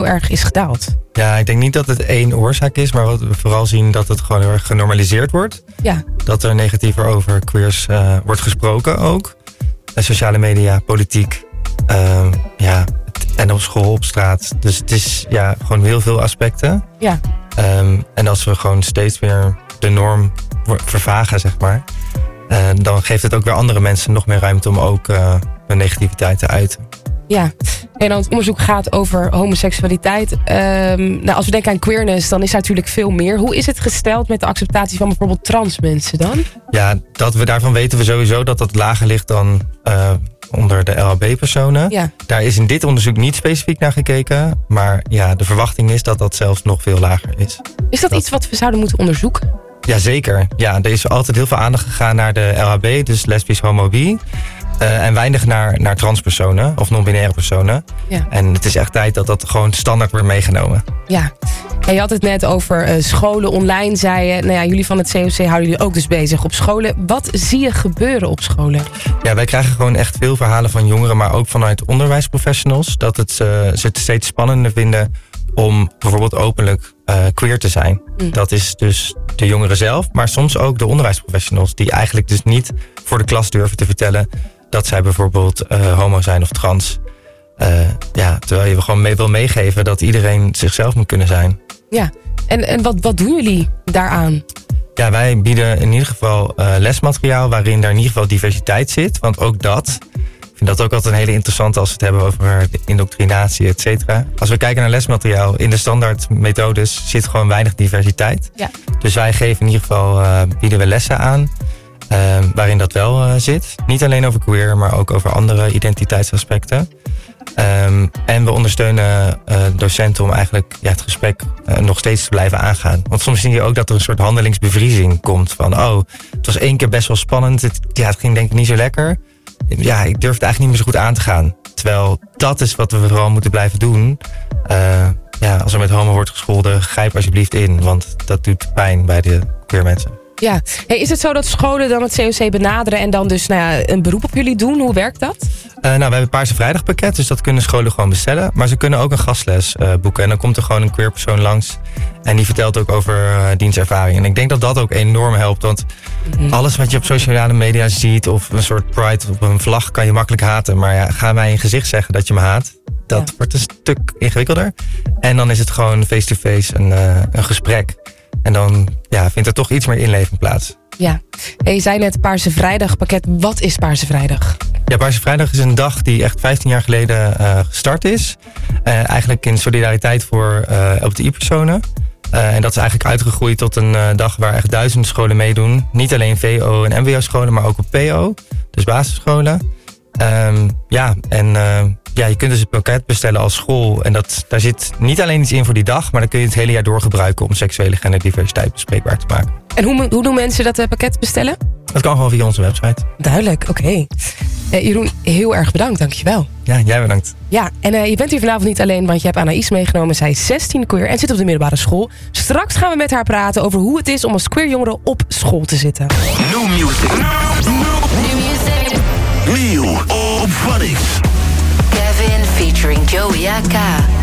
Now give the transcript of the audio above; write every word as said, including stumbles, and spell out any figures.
erg is gedaald? Ja, ik denk niet dat het één oorzaak is, maar wat we vooral zien dat het gewoon heel erg genormaliseerd wordt. Ja. Dat er negatiever over queers uh, wordt gesproken ook. Uh, sociale media, politiek, uh, ja, en op school, op straat. Dus het is ja, gewoon heel veel aspecten. Ja. Um, en als we gewoon steeds meer de norm vervagen, zeg maar, uh, dan geeft het ook weer andere mensen nog meer ruimte om ook uh, hun negativiteit te uiten. Ja, en dan het onderzoek gaat over homoseksualiteit. Um, nou, als we denken aan queerness, dan is er natuurlijk veel meer. Hoe is het gesteld met de acceptatie van bijvoorbeeld trans mensen dan? Ja, dat we daarvan weten we sowieso dat dat lager ligt dan uh, onder de L H B-personen. Ja. Daar is in dit onderzoek niet specifiek naar gekeken. Maar ja, de verwachting is dat dat zelfs nog veel lager is. Is dat, dat... iets wat we zouden moeten onderzoeken? Jazeker. Ja, er is altijd heel veel aandacht gegaan naar de L H B, dus lesbisch, homo, bi. Uh, en weinig naar, naar transpersonen of non-binaire personen. Ja. En het is echt tijd dat dat gewoon standaard wordt meegenomen. Ja, en je had het net over uh, scholen online, zei je. Nou ja, jullie van het C O C houden jullie ook dus bezig op scholen. Wat zie je gebeuren op scholen? Ja, wij krijgen gewoon echt veel verhalen van jongeren, maar ook vanuit onderwijsprofessionals. Dat het, uh, ze het steeds spannender vinden om bijvoorbeeld openlijk uh, queer te zijn. Mm. Dat is dus de jongeren zelf, maar soms ook de onderwijsprofessionals. Die eigenlijk dus niet voor de klas durven te vertellen dat zij bijvoorbeeld uh, homo zijn of trans. Uh, ja, terwijl je gewoon mee wil meegeven dat iedereen zichzelf moet kunnen zijn. Ja, en, en wat, wat doen jullie daaraan? Ja, wij bieden in ieder geval uh, lesmateriaal waarin er in ieder geval diversiteit zit. Want ook dat, ik vind dat ook altijd een hele interessante als we het hebben over de indoctrinatie, et cetera. Als we kijken naar lesmateriaal, in de standaard methodes zit gewoon weinig diversiteit. Ja. Dus wij geven in ieder geval, uh, bieden we lessen aan. Uh, waarin dat wel uh, zit. Niet alleen over queer, maar ook over andere identiteitsaspecten. Um, en we ondersteunen uh, docenten om eigenlijk ja, het gesprek uh, nog steeds te blijven aangaan. Want soms zie je ook dat er een soort handelingsbevriezing komt. Van, oh, het was één keer best wel spannend. Het, ja, het ging denk ik niet zo lekker. Ja, ik durf het eigenlijk niet meer zo goed aan te gaan. Terwijl dat is wat we vooral moeten blijven doen. Uh, ja, als er met homo wordt gescholden, grijp alsjeblieft in. Want dat doet pijn bij de queer mensen. Ja, hey, is het zo dat scholen dan het C O C benaderen en dan dus nou ja, een beroep op jullie doen? Hoe werkt dat? Uh, nou, we hebben een Paarse Vrijdag pakket, dus dat kunnen scholen gewoon bestellen. Maar ze kunnen ook een gastles uh, boeken. En dan komt er gewoon een queer persoon langs. En die vertelt ook over uh, dienstervaring. En ik denk dat dat ook enorm helpt. Want mm-hmm. alles wat je op sociale media ziet, of een soort pride op een vlag, kan je makkelijk haten. Maar ja, ga mij in je gezicht zeggen dat je me haat. Dat ja. wordt een stuk ingewikkelder. En dan is het gewoon face-to-face een, uh, een gesprek. En dan ja, vindt er toch iets meer inleving plaats. Ja, hey, je zei net Paarse Vrijdag pakket. Wat is Paarse Vrijdag? Ja, Paarse Vrijdag is een dag die echt vijftien jaar geleden uh, gestart is. Uh, eigenlijk in solidariteit voor uh, L G B T I-personen. Uh, en dat is eigenlijk uitgegroeid tot een uh, dag waar echt duizenden scholen meedoen. Niet alleen V O en M B O-scholen, maar ook op P O. Dus basisscholen. Um, ja, en uh, ja, je kunt dus het pakket bestellen als school. En dat, daar zit niet alleen iets in voor die dag, maar dan kun je het hele jaar door gebruiken om seksuele genderdiversiteit bespreekbaar te maken. En hoe, hoe doen mensen dat uh, pakket bestellen? Dat kan gewoon via onze website. Duidelijk, oké. Okay. Uh, Jeroen, heel erg bedankt, dankjewel. Ja, jij bedankt. Ja, en uh, je bent hier vanavond niet alleen, want je hebt Anaïs meegenomen. Zij is zestien queer en zit op de middelbare school. Straks gaan we met haar praten over hoe het is om als queer jongere op school te zitten. New music. New music. Nieuw op Phonics. Kevin featuring Joey A K.